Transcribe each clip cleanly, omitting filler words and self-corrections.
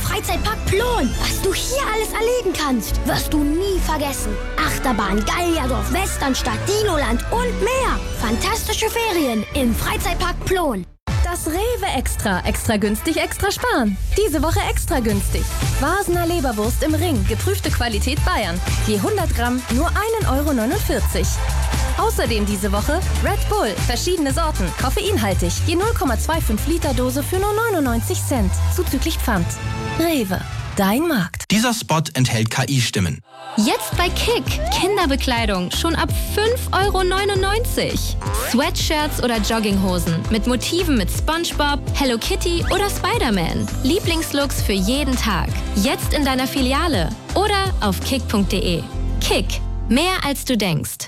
Freizeitpark Plon. Was du hier alles erleben kannst, wirst du nie vergessen. Achterbahn, Gallierdorf, Westernstadt, Dinoland und mehr. Fantastische Ferien im Freizeitpark Plon. Das Rewe Extra. Extra günstig, extra sparen. Diese Woche extra günstig. Vasener Leberwurst im Ring. Geprüfte Qualität Bayern. Je 100 Gramm nur 1,49 €. Außerdem diese Woche Red Bull. Verschiedene Sorten. Koffeinhaltig. Je 0,25 Liter Dose für nur 99 Cent. Zuzüglich Pfand. Rewe. Dein Markt. Dieser Spot enthält KI-Stimmen. Jetzt bei Kick. Kinderbekleidung schon ab 5,99 €. Sweatshirts oder Jogginghosen mit Motiven mit SpongeBob, Hello Kitty oder Spider-Man. Lieblingslooks für jeden Tag. Jetzt in deiner Filiale oder auf kick.de. Kick. Mehr als du denkst.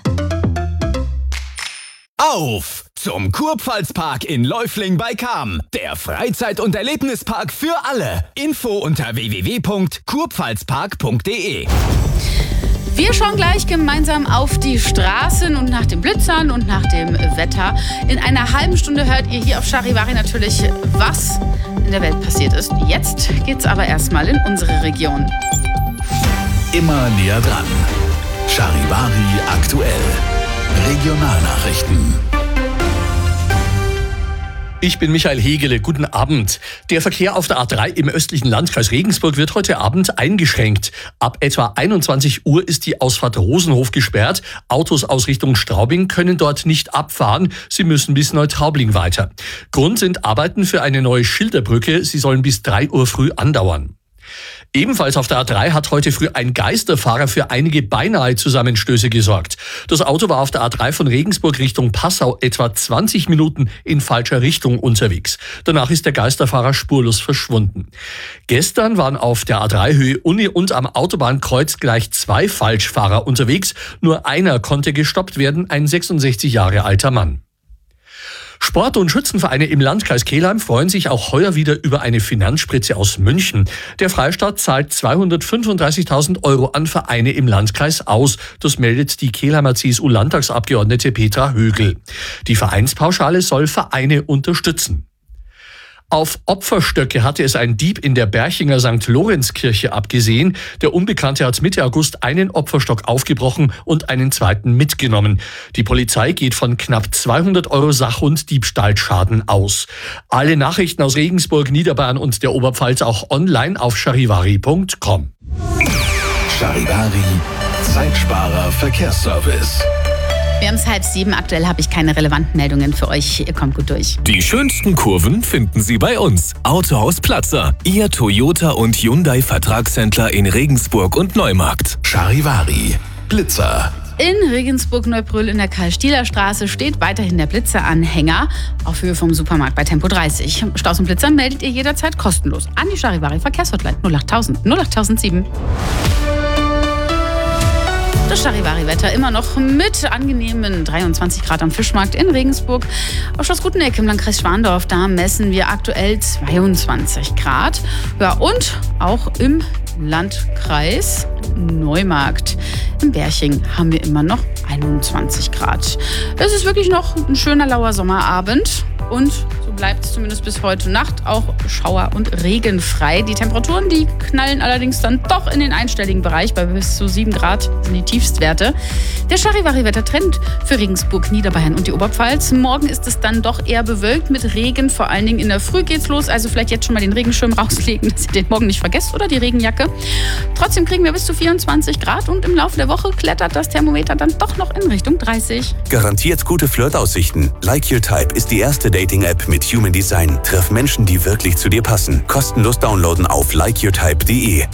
Auf zum Kurpfalzpark in Läufling bei Cham. Der Freizeit- und Erlebnispark für alle. Info unter www.kurpfalzpark.de. Wir schauen gleich gemeinsam auf die Straßen und nach den Blitzern und nach dem Wetter. In einer halben Stunde hört ihr hier auf Charivari natürlich, was in der Welt passiert ist. Jetzt geht's aber erstmal in unsere Region. Immer näher dran. Charivari aktuell. Regionalnachrichten. Ich bin Michael Hegele. Guten Abend. Der Verkehr auf der A3 im östlichen Landkreis Regensburg wird heute Abend eingeschränkt. Ab etwa 21 Uhr ist die Ausfahrt Rosenhof gesperrt. Autos aus Richtung Straubing können dort nicht abfahren. Sie müssen bis Neutraubling weiter. Grund sind Arbeiten für eine neue Schilderbrücke. Sie sollen bis 3 Uhr früh andauern. Ebenfalls auf der A3 hat heute früh ein Geisterfahrer für einige beinahe Zusammenstöße gesorgt. Das Auto war auf der A3 von Regensburg Richtung Passau etwa 20 Minuten in falscher Richtung unterwegs. Danach ist der Geisterfahrer spurlos verschwunden. Gestern waren auf der A3 Höhe Uni und am Autobahnkreuz gleich 2 Falschfahrer unterwegs. Nur einer konnte gestoppt werden, ein 66 Jahre alter Mann. Sport- und Schützenvereine im Landkreis Kelheim freuen sich auch heuer wieder über eine Finanzspritze aus München. Der Freistaat zahlt 235.000 € an Vereine im Landkreis aus. Das meldet die Kelheimer CSU-Landtagsabgeordnete Petra Högel. Die Vereinspauschale soll Vereine unterstützen. Auf Opferstöcke hatte es ein Dieb in der Berchinger St. Lorenzkirche abgesehen. Der Unbekannte hat Mitte August einen Opferstock aufgebrochen und einen zweiten mitgenommen. Die Polizei geht von knapp 200 € Sach- und Diebstahlschaden aus. Alle Nachrichten aus Regensburg, Niederbayern und der Oberpfalz auch online auf charivari.com. Charivari, Zeitsparer Verkehrsservice. Wir haben es 6:30. Aktuell habe ich keine relevanten Meldungen für euch. Ihr kommt gut durch. Die schönsten Kurven finden Sie bei uns. Autohaus Platzer. Ihr Toyota und Hyundai Vertragshändler in Regensburg und Neumarkt. Charivari, Blitzer. In Regensburg-Neubrüll in der Karl-Stieler-Straße steht weiterhin der Blitzeranhänger auf Höhe vom Supermarkt bei Tempo 30. Staus und Blitzer meldet ihr jederzeit kostenlos an die Charivari Verkehrshotline 08007. Das Charivari-Wetter immer noch mit angenehmen 23 Grad am Fischmarkt in Regensburg. Auf Schloss Guteneck im Landkreis Schwandorf, da messen wir aktuell 22 Grad. Ja, und auch im Landkreis Neumarkt im Berching haben wir immer noch 21 Grad. Es ist wirklich noch ein schöner lauer Sommerabend und so bleibt es zumindest bis heute Nacht auch schauer- und regenfrei. Die Temperaturen, die knallen allerdings dann doch in den einstelligen Bereich. Bei bis zu 7 Grad sind die Tiefstwerte. Der Charivari-Wettertrend für Regensburg, Niederbayern und die Oberpfalz. Morgen ist es dann doch eher bewölkt mit Regen. Vor allen Dingen in der Früh geht's los. Also vielleicht jetzt schon mal den Regenschirm rauslegen, dass ihr den morgen nicht vergesst oder die Regenjacke. Trotzdem kriegen wir bis zu 24 Grad und im Laufe der Woche klettert das Thermometer dann doch noch in Richtung 30. Garantiert gute Flirtaussichten. Like Your Type ist die erste Dating-App mit Human Design. Triff Menschen, die wirklich zu dir passen. Kostenlos downloaden auf likeyourtype.de.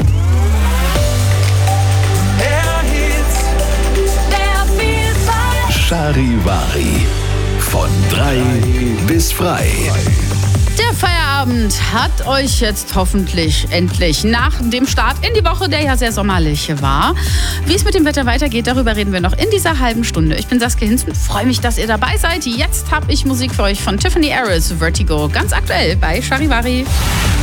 Charivari. Von 3 bis frei. Der Feierabend hat euch jetzt hoffentlich endlich nach dem Start in die Woche, der ja sehr sommerlich war. Wie es mit dem Wetter weitergeht, darüber reden wir noch in dieser halben Stunde. Ich bin Saskia Hinzen, freue mich, dass ihr dabei seid. Jetzt habe ich Musik für euch von Tiffany Harris, Vertigo, ganz aktuell bei Charivari.